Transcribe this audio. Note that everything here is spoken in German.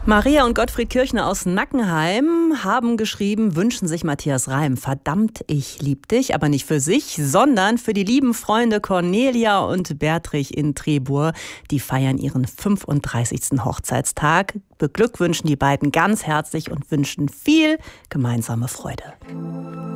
Maria und Gottfried Kirchner aus Nackenheim haben geschrieben, wünschen sich Matthias Reim. Verdammt, ich lieb dich, aber nicht für sich, sondern für die lieben Freunde Cornelia und Bertrich in Trebur. Die feiern ihren 35. Hochzeitstag, beglückwünschen die beiden ganz herzlich und wünschen viel gemeinsame Freude.